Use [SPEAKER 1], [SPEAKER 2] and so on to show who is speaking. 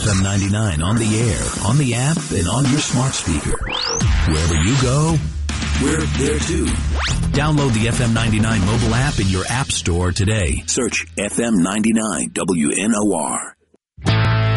[SPEAKER 1] FM 99 on the air, on the app, and on your smart speaker. Wherever you go, we're there too. Download the FM 99 mobile app in your app store today. Search FM 99 WNOR.